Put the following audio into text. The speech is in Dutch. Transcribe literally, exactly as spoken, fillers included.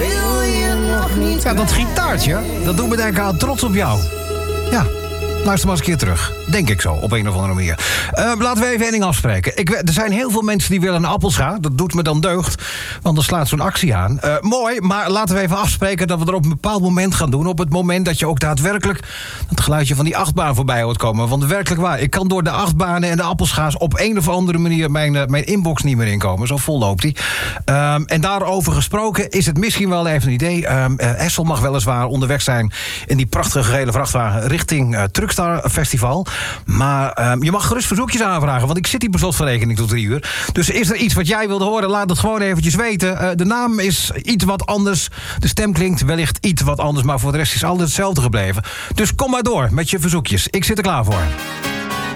wil je nog niet. Ja, dat gitaartje, dat doet me denken aan Trots op jou. Ja, luister maar eens een keer terug. Denk ik zo, op een of andere manier. Uh, laten we even één ding afspreken. Ik, er zijn heel veel mensen die willen een appelscha. Dat doet me dan deugd, want dan slaat zo'n actie aan. Uh, mooi, maar laten we even afspreken dat we er op een bepaald moment gaan doen. Op het moment dat je ook daadwerkelijk het geluidje van die achtbaan voorbij hoort komen. Want werkelijk waar, ik kan door de achtbanen en de appelscha's op een of andere manier mijn, uh, mijn inbox niet meer inkomen. Zo vol loopt die. Um, en daarover gesproken is het misschien wel even een idee. Um, uh, Essel mag weliswaar onderweg zijn in die prachtige gele vrachtwagen richting uh, Truckstar Festival. Maar um, je mag gerust verzoekjes aanvragen, want ik zit hier per slot van rekening tot drie uur. Dus is er iets wat jij wilde horen, laat het gewoon eventjes weten. Uh, de naam is iets wat anders, de stem klinkt wellicht iets wat anders, maar voor de rest is alles hetzelfde gebleven. Dus kom maar door met je verzoekjes. Ik zit er klaar voor.